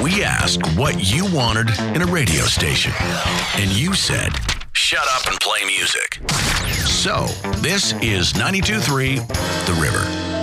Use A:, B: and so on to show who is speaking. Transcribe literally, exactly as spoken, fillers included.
A: We asked what you wanted in a radio station, and you said, shut up and play music. So, this is ninety-two point three The River.